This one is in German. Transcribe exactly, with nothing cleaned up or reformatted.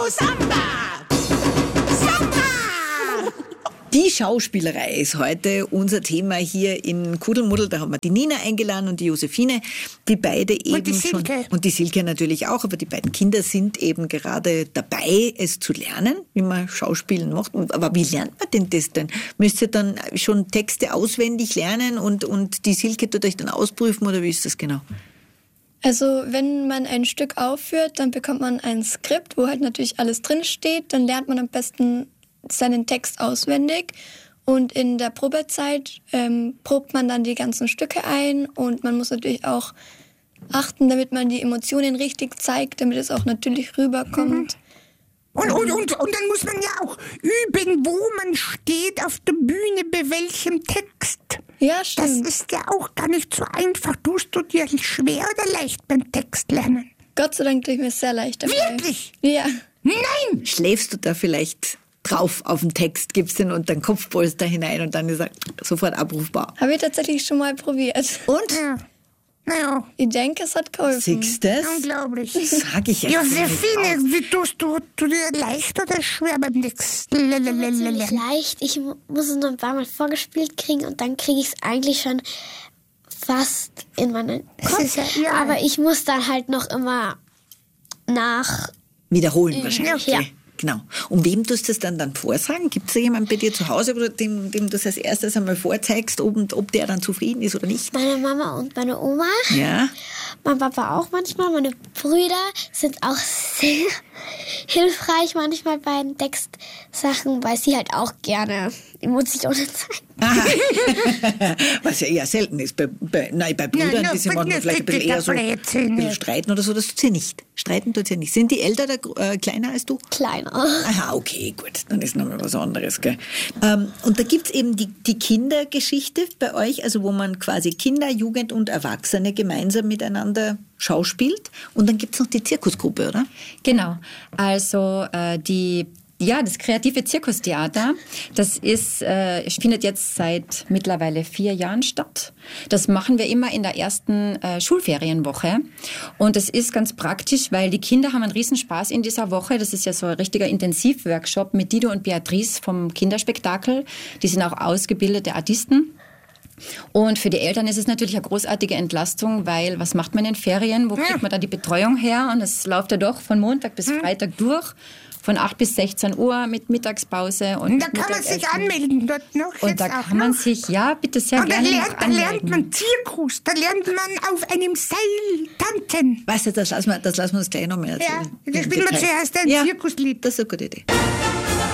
Samba! Samba! Die Schauspielerei ist heute unser Thema hier in Kuddelmuddel. Da haben wir die Nina eingeladen und die Josephine, die beide eben und die schon... Silke. Und die Silke natürlich auch, aber die beiden Kinder sind eben gerade dabei, es zu lernen, wie man Schauspielen macht. Aber wie lernt man denn das denn? Müsst ihr dann schon Texte auswendig lernen und, und die Silke tut euch dann ausprüfen oder wie ist das genau? Also wenn man ein Stück aufführt, dann bekommt man ein Skript, wo halt natürlich alles drin steht. Dann lernt man am besten seinen Text auswendig. Und in der Probezeit ähm, probt man dann die ganzen Stücke ein. Und man muss natürlich auch achten, damit man die Emotionen richtig zeigt, damit es auch natürlich rüberkommt. Und, und, und, und dann muss man ja auch üben, wo man steht auf der Bühne, bei welchem Text. Ja, Das stimmt. ist ja auch gar nicht so einfach. Tust du dir schwer oder leicht beim Text lernen? Gott sei Dank tue ich mir sehr leicht dabei. Wirklich? Ja. Nein! Schläfst du da vielleicht drauf auf den Text, gibst den und dann Kopfpolster hinein und dann ist er sofort abrufbar? Habe ich tatsächlich schon mal probiert. Und? Ja. Naja, Ich denke, es hat geholfen. Siehst du das? unglaublich. Sag ich ja. Josephine, wie tust du, du dir leicht oder schwer beim Text? Ziemlich Lalalala. leicht. Ich mu- muss es nur ein paar Mal vorgespielt kriegen und dann kriege ich es eigentlich schon fast in meinen Das Kopf. ist ja- ja. Aber ich muss dann halt noch immer nach... Wiederholen wahrscheinlich. Ja. gell? Genau. Und wem tust du das dann, dann vorsagen? Gibt es da jemanden bei dir zu Hause, oder dem, dem du das als erstes einmal vorzeigst, ob, ob der dann zufrieden ist oder nicht? Meine Mama und meine Oma, Ja. mein Papa auch manchmal, meine Brüder sind auch sehr hilfreich manchmal bei den Textsachen, weil sie halt auch gerne Emotionen zeigen. Aha. Was ja eher selten ist. Bei, bei, nein, bei Brüdern, Ja, die sind ja, manchmal vielleicht ein bisschen eher so ein Blödsinn. bisschen streiten oder so. Das tut sie nicht. Streiten tut sie nicht. Sind die älter oder äh, kleiner als du? Kleiner. Aha, okay, gut. Dann ist nochmal was anderes, gell? Ähm, und da gibt's eben die, die Kindergeschichte bei euch, also wo man quasi Kinder, Jugend und Erwachsene gemeinsam miteinander schauspielt. Und dann gibt's noch die Zirkusgruppe, oder? Genau, also äh, die ja, das kreative Zirkustheater, das ist, äh, findet jetzt seit mittlerweile vier Jahren statt. Das machen wir immer in der ersten äh, Schulferienwoche. Und das ist ganz praktisch, weil die Kinder haben einen Riesenspaß in dieser Woche. Das ist ja so ein richtiger Intensivworkshop mit Dido und Beatrice vom Kinderspektakel. Die sind auch ausgebildete Artisten. Und für die Eltern ist es natürlich eine großartige Entlastung, weil was macht man in den Ferien? Wo kriegt man da die Betreuung her? Und es läuft ja doch von Montag bis Freitag durch, von acht bis sechzehn Uhr mit Mittagspause. Und Und da kann man sich Mittagessen. anmelden dort noch. Und jetzt da auch kann man noch. sich, ja, bitte sehr Und da gerne lernt, noch da lernt anmelden. man Zirkus, da lernt man auf einem Seil tanzen. Weißt du, das lassen wir, das lassen wir uns gleich nochmal Ja, erzählen. da Im spielen wir Detail. zuerst ein Ja, Zirkuslied. das ist eine gute Idee.